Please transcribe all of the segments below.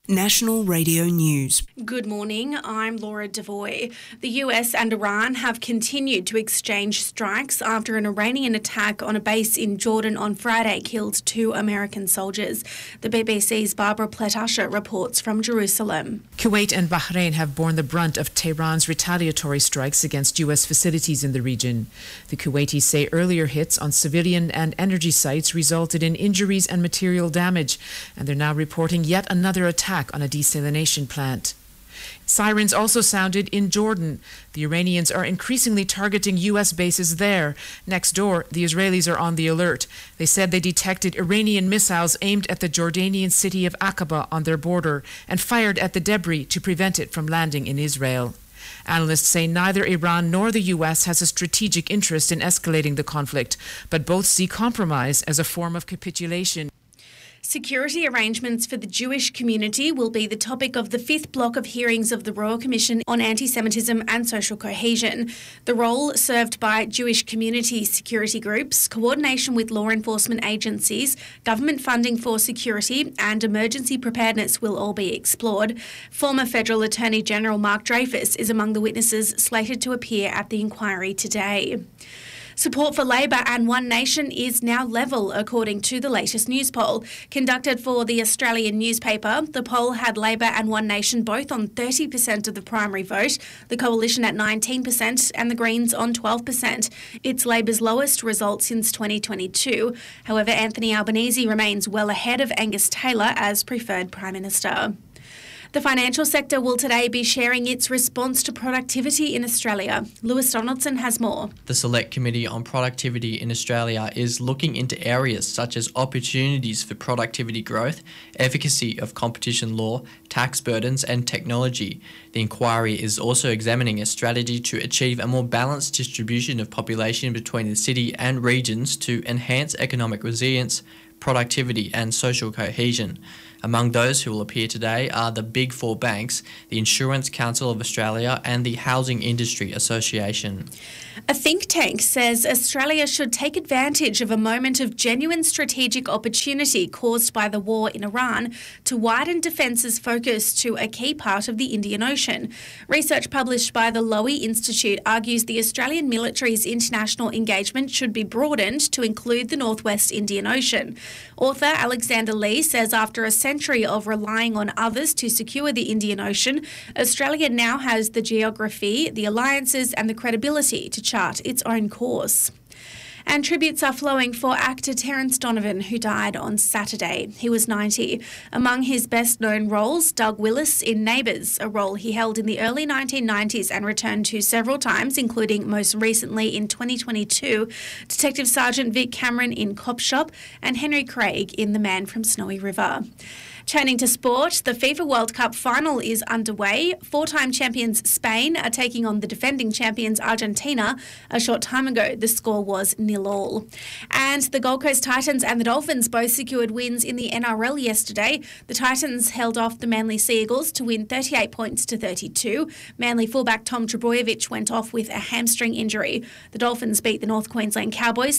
National Radio News. Good morning, I'm Laura Devoy. The US and Iran have continued to exchange strikes after an Iranian attack on a base in Jordan on Friday killed 2 American soldiers. The BBC's Barbara Pletasher reports from Jerusalem. Kuwait and Bahrain have borne the brunt of Tehran's retaliatory strikes against US facilities in the region. The Kuwaitis say earlier hits on civilian and energy sites resulted in injuries and material damage, and they're now reporting yet another attack on a desalination plant. Sirens also sounded in Jordan. The Iranians are increasingly targeting US bases there. Next door, the Israelis are on the alert. They said they detected Iranian missiles aimed at the Jordanian city of Aqaba on their border and fired at the debris to prevent it from landing in Israel. Analysts say neither Iran nor the US has a strategic interest in escalating the conflict, but both see compromise as a form of capitulation. Security arrangements for the Jewish community will be the topic of the 5th block of hearings of the Royal Commission on Anti-Semitism and Social Cohesion. The role served by Jewish community security groups, coordination with law enforcement agencies, government funding for security and emergency preparedness will all be explored. Former Federal Attorney General Mark Dreyfus is among the witnesses slated to appear at the inquiry today. Support for Labor and One Nation is now level, according to the latest news poll. Conducted for the Australian newspaper, the poll had Labor and One Nation both on 30% of the primary vote, the Coalition at 19% and the Greens on 12%. It's Labor's lowest result since 2022. However, Anthony Albanese remains well ahead of Angus Taylor as preferred Prime Minister. The financial sector will today be sharing its response to productivity in Australia. Lewis Donaldson has more. The Select Committee on Productivity in Australia is looking into areas such as opportunities for productivity growth, efficacy of competition law, tax burdens and technology. The inquiry is also examining a strategy to achieve a more balanced distribution of population between the city and regions to enhance economic resilience, productivity and social cohesion. Among those who will appear today are the Big Four banks, the Insurance Council of Australia and the Housing Industry Association. A think tank says Australia should take advantage of a moment of genuine strategic opportunity caused by the war in Iran to widen defence's focus to a key part of the Indian Ocean. Research published by the Lowy Institute argues the Australian military's international engagement should be broadened to include the Northwest Indian Ocean. Author Alexander Lee says after a century of relying on others to secure the Indian Ocean, Australia now has the geography, the alliances and the credibility to chart its own course. And tributes are flowing for actor Terence Donovan, who died on Saturday. He was 90. Among his best-known roles, Doug Willis in Neighbours, a role he held in the early 1990s and returned to several times, including most recently in 2022, Detective Sergeant Vic Cameron in Cop Shop and Henry Craig in The Man from Snowy River. Turning to sport, the FIFA World Cup final is underway. 4-time champions Spain are taking on the defending champions Argentina. A short time ago, the score was 0-0. And the Gold Coast Titans and the Dolphins both secured wins in the NRL yesterday. The Titans held off the Manly Sea Eagles to win 38 points to 32. Manly fullback Tom Trbojevic went off with a hamstring injury. The Dolphins beat the North Queensland Cowboys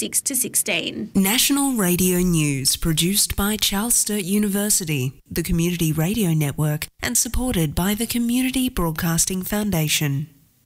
36-16. National Radio News, produced by Charles Sturt University, the Community Radio Network, and supported by the Community Broadcasting Foundation.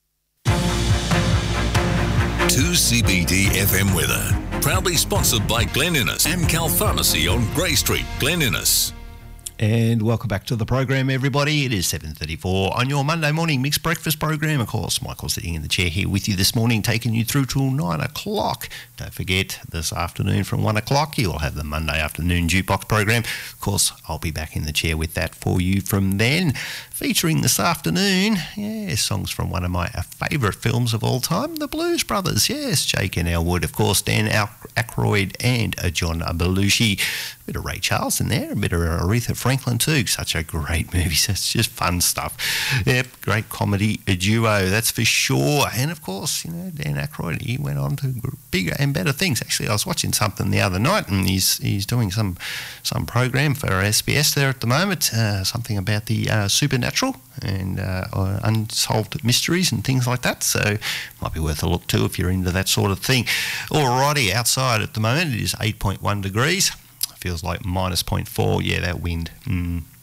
2CBD FM weather, proudly sponsored by Glen Innes, Amcal Pharmacy on Grey Street, Glen Innes. And welcome back to the program, everybody. It is 7:34 on your Monday morning mixed breakfast program. Of course, Michael sitting in the chair here with you this morning, taking you through till 9 o'clock. Don't forget, this afternoon from 1 o'clock, you'll have the Monday afternoon jukebox program. Of course, I'll be back in the chair with that for you from then. Featuring this afternoon, songs from one of my favourite films of all time, The Blues Brothers. Yes, Jake and Elwood, of course, Dan Aykroyd and John Belushi. A bit of Ray Charles in there, a bit of Aretha Franklin too. Such a great movie. So it's just fun stuff. Yep, great comedy duo, that's for sure. And of course, Dan Aykroyd, he went on to bigger and better things. Actually, I was watching something the other night, and he's doing some program for SBS there at the moment. Something about the supernatural and unsolved mysteries and things like that. So might be worth a look too if you're into that sort of thing. Alrighty, outside at the moment it is 8.1 degrees. Feels like minus 0.4. Yeah, that wind.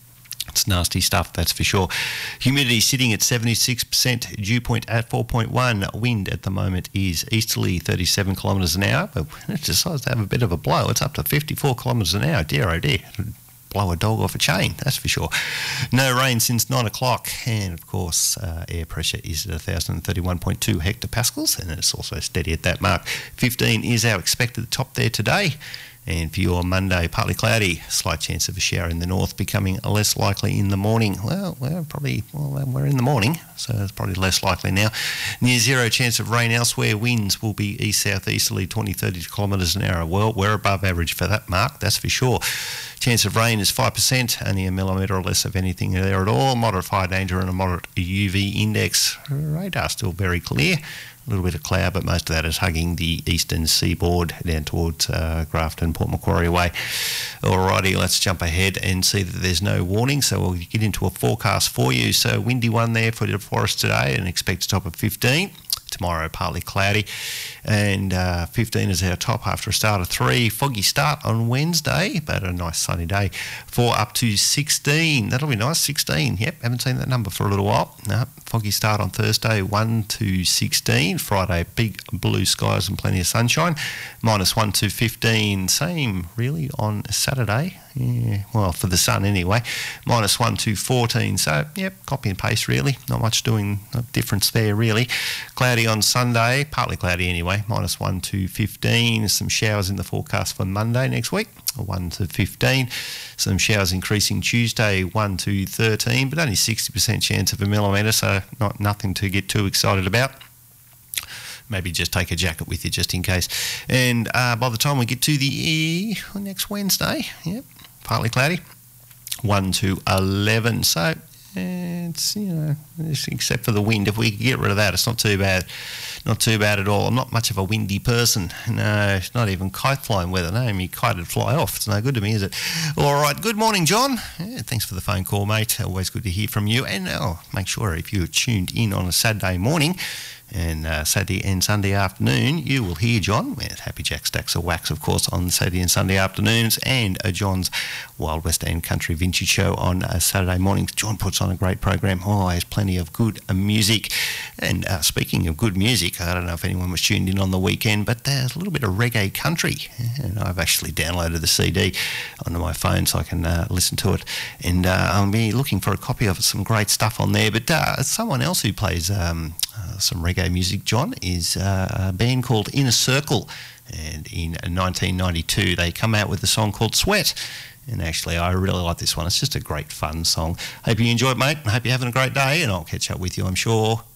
It's nasty stuff, that's for sure. Humidity sitting at 76%, dew point at 4.1. Wind at the moment is easterly 37 kilometres an hour, but when it decides to have a bit of a blow, it's up to 54 kilometres an hour. Dear, oh dear. Blow a dog off a chain, that's for sure. No rain since 9 o'clock, and of course air pressure is at 1,031.2 hectopascals, and it's also steady at that mark. 15 is our expected top there today. And for your Monday, partly cloudy, slight chance of a shower in the north, becoming less likely in the morning. Well, we're in the morning, so it's probably less likely now. Near zero chance of rain elsewhere. Winds will be east-southeasterly 20-30 kilometres an hour. Well, we're above average for that mark, that's for sure. Chance of rain is 5%, only a millimetre or less of anything there at all. Moderate fire danger and a moderate UV index. Radar still very clear. A little bit of cloud, but most of that is hugging the eastern seaboard down towards Grafton, Port Macquarie way. Alrighty, let's jump ahead and see that there's no warning, so we'll get into a forecast for you. So windy one there for us today, and expect a top of 15. Tomorrow partly cloudy, and 15 is our top after a start of 3. Foggy start on Wednesday, but a nice sunny day. 4 up to 16. That'll be nice. 16. Yep, haven't seen that number for a little while. No, foggy start on Thursday. 1 to 16. Friday, big blue skies and plenty of sunshine. -1 to 15. Same really on Saturday. Yeah, well, for the sun anyway. -1 to 14. So, yep, copy and paste really. Not much doing a difference there really. Cloudy on Sunday, partly cloudy anyway. -1 to 15. Some showers in the forecast for Monday next week. 1 to 15. Some showers increasing Tuesday, 1 to 13, but only 60% chance of a millimetre, so nothing to get too excited about. Maybe just take a jacket with you just in case. And by the time we get to the next Wednesday, yep, partly cloudy, 1 to 11. So it's, except for the wind, if we could get rid of that, it's not too bad. Not too bad at all. I'm not much of a windy person. No, it's not even kite flying weather. No, your kite would fly off. It's no good to me, is it? All right. Good morning, John. Yeah, thanks for the phone call, mate. Always good to hear from you. And make sure if you're tuned in on a Saturday morning and Saturday and Sunday afternoon, you will hear John at Happy Jack Stacks of Wax, of course, on Saturday and Sunday afternoons, and John's Wild West and Country Vintage Show on Saturday mornings. John puts on a great program. Always plenty of good music. And speaking of good music, I don't know if anyone was tuned in on the weekend, but there's a little bit of reggae country. And I've actually downloaded the CD onto my phone so I can listen to it. And I'll be looking for a copy of it. Some great stuff on there. But someone else who plays some reggae music, John, is a band called Inner Circle. And in 1992, they come out with a song called Sweat. And actually, I really like this one. It's just a great fun song. Hope you enjoy it, mate. I hope you're having a great day, and I'll catch up with you, I'm sure,